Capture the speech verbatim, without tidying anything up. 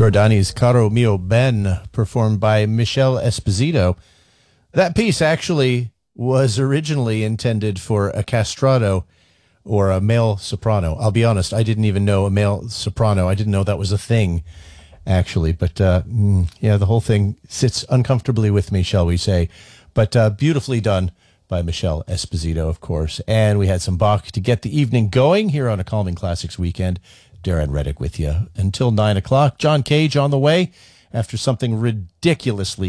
Giordani's Caro Mio Ben, performed by Michelle Esposito. That piece actually was originally intended for a castrato or a male soprano. I'll be honest, I didn't even know a male soprano. I didn't know that was a thing, actually. But, uh, mm, yeah, the whole thing sits uncomfortably with me, shall we say. But uh, beautifully done by Michelle Esposito, of course. And we had some Bach to get the evening going here on a Calming Classics weekend. Darren Reddick with you until nine o'clock. John Cage on the way after something ridiculously